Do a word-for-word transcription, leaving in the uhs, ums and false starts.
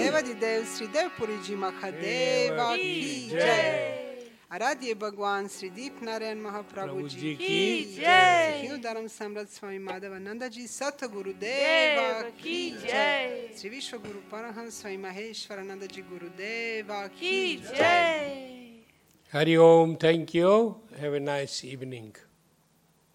देवादिदेव श्री देवपुरी जी महादेवा की जय। आराध्य भगवान श्री दीप नारायण महाप्रभु जी की जय। हिंदू धर्म सम्राट स्वामी माधवानंद जी सतगुरुदेव की जय। श्री विश्व गुरु परमहंस स्वामी महेश्वरानंद जी गुरुदेव की जय। Hari Om, thank you. Have a nice evening.